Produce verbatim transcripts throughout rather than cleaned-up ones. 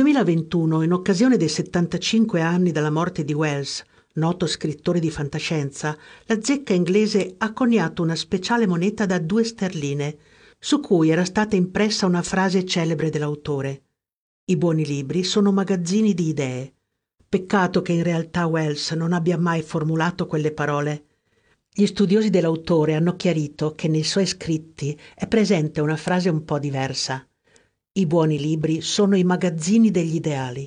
duemilaventuno, in occasione dei settantacinque anni dalla morte di Wells, noto scrittore di fantascienza, la zecca inglese ha coniato una speciale moneta da due sterline, su cui era stata impressa una frase celebre dell'autore. I buoni libri sono magazzini di idee. Peccato che in realtà Wells non abbia mai formulato quelle parole. Gli studiosi dell'autore hanno chiarito che nei suoi scritti è presente una frase un po' diversa. I buoni libri sono i magazzini degli ideali.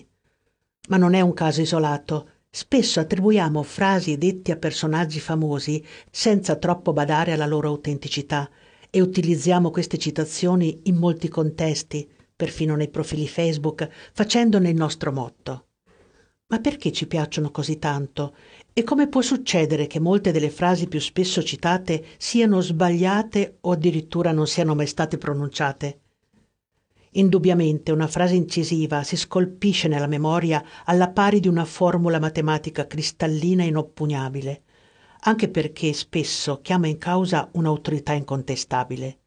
Ma non è un caso isolato. Spesso attribuiamo frasi dette a personaggi famosi senza troppo badare alla loro autenticità e utilizziamo queste citazioni in molti contesti, perfino nei profili Facebook, facendone il nostro motto. Ma perché ci piacciono così tanto? E come può succedere che molte delle frasi più spesso citate siano sbagliate o addirittura non siano mai state pronunciate? Indubbiamente una frase incisiva si scolpisce nella memoria alla pari di una formula matematica cristallina e inoppugnabile, anche perché spesso chiama in causa un'autorità incontestabile.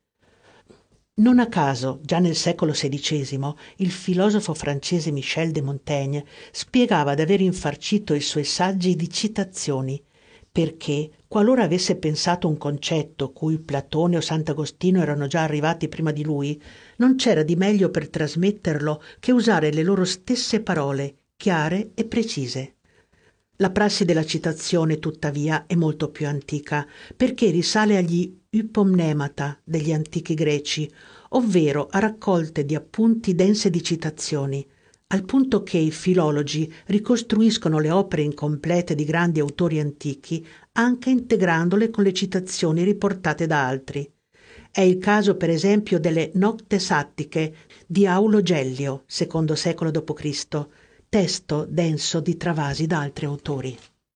Non a caso, già nel secolo sedicesimo, il filosofo francese Michel de Montaigne spiegava d'aver infarcito i suoi saggi di citazioni, perché, qualora avesse pensato un concetto cui Platone o Sant'Agostino erano già arrivati prima di lui, non c'era di meglio per trasmetterlo che usare le loro stesse parole, chiare e precise. La prassi della citazione, tuttavia, è molto più antica, perché risale agli upomnemata degli antichi greci, ovvero a raccolte di appunti dense di citazioni, al punto che i filologi ricostruiscono le opere incomplete di grandi autori antichi anche integrandole con le citazioni riportate da altri. È il caso per esempio delle Noctes Attiche di Aulo Gellio, secondo secolo dopo Cristo, testo denso di travasi da altri autori.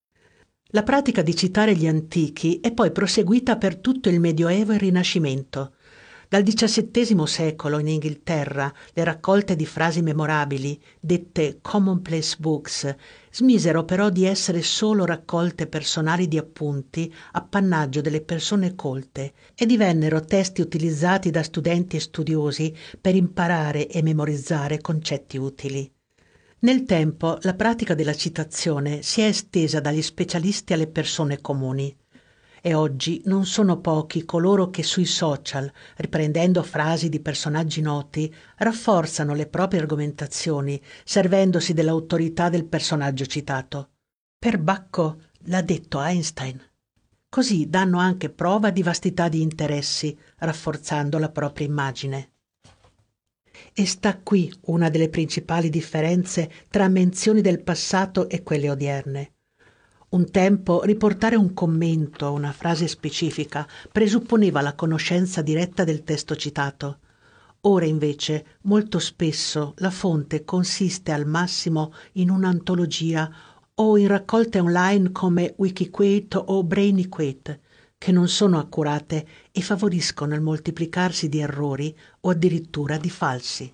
La pratica di citare gli antichi è poi proseguita per tutto il Medioevo e il Rinascimento. Dal diciassettesimo secolo in Inghilterra le raccolte di frasi memorabili, dette commonplace books, smisero però di essere solo raccolte personali di appunti, appannaggio delle persone colte, e divennero testi utilizzati da studenti e studiosi per imparare e memorizzare concetti utili. Nel tempo la pratica della citazione si è estesa dagli specialisti alle persone comuni. E oggi non sono pochi coloro che sui social, riprendendo frasi di personaggi noti, rafforzano le proprie argomentazioni, servendosi dell'autorità del personaggio citato. Per Bacco l'ha detto Einstein. Così danno anche prova di vastità di interessi, rafforzando la propria immagine. E sta qui una delle principali differenze tra menzioni del passato e quelle odierne. Un tempo riportare un commento, una frase specifica, presupponeva la conoscenza diretta del testo citato. Ora invece, molto spesso, la fonte consiste al massimo in un'antologia o in raccolte online come Wikiquote o Brainiquote, che non sono accurate e favoriscono il moltiplicarsi di errori o addirittura di falsi.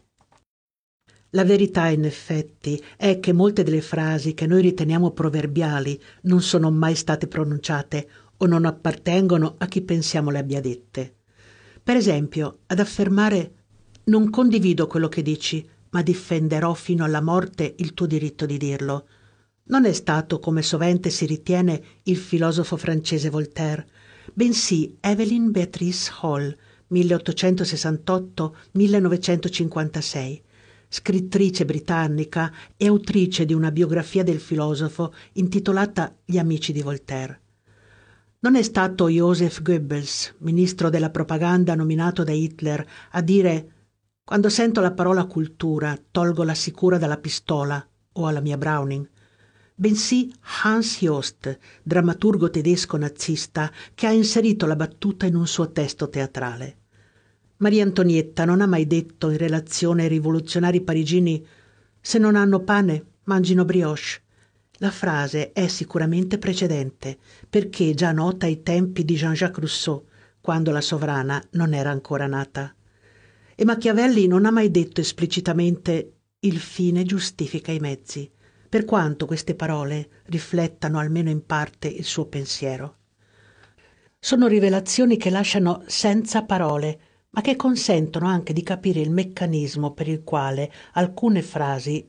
La verità, in effetti, è che molte delle frasi che noi riteniamo proverbiali non sono mai state pronunciate o non appartengono a chi pensiamo le abbia dette. Per esempio, ad affermare «non condivido quello che dici, ma difenderò fino alla morte il tuo diritto di dirlo», non è stato, come sovente si ritiene, il filosofo francese Voltaire, bensì Evelyn Beatrice Hall, milleottocentosessantotto millenovecentocinquantasei, scrittrice britannica e autrice di una biografia del filosofo intitolata Gli amici di Voltaire. Non è stato Joseph Goebbels, ministro della propaganda nominato da Hitler, a dire «Quando sento la parola cultura tolgo la sicura dalla pistola» o alla mia Browning, bensì Hans Jost, drammaturgo tedesco nazista che ha inserito la battuta in un suo testo teatrale. Maria Antonietta non ha mai detto in relazione ai rivoluzionari parigini «se non hanno pane, mangino brioche». La frase è sicuramente precedente, perché già nota ai tempi di Jean-Jacques Rousseau, quando la sovrana non era ancora nata. E Machiavelli non ha mai detto esplicitamente «il fine giustifica i mezzi», per quanto queste parole riflettano almeno in parte il suo pensiero. Sono rivelazioni che lasciano senza parole, ma che consentono anche di capire il meccanismo per il quale alcune frasi